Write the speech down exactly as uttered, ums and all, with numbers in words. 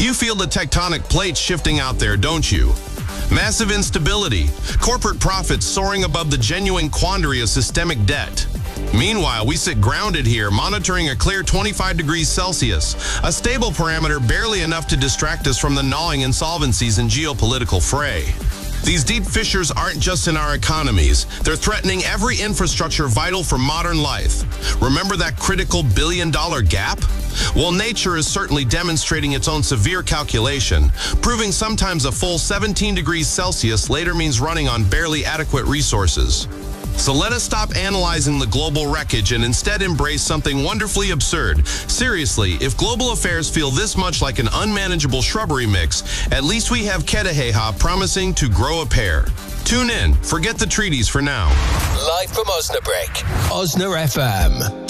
You feel the tectonic plates shifting out there, don't you? Massive instability, corporate profits soaring above the genuine quandary of systemic debt. Meanwhile, we sit grounded here, monitoring a clear twenty-five degrees Celsius, a stable parameter barely enough to distract us from the gnawing insolvencies and geopolitical fray. These deep fissures aren't just in our economies. They're threatening every infrastructure vital for modern life. Remember that critical billion-dollar gap? Well, nature is certainly demonstrating its own severe calculation, proving sometimes a full seventeen degrees Celsius later means running on barely adequate resources. So let us stop analyzing the global wreckage and instead embrace something wonderfully absurd. Seriously, if global affairs feel this much like an unmanageable shrubbery mix, at least we have Kedaheha promising to grow a pair. Tune in. Forget the treaties for now. Live from Osnabrück. Osna F M.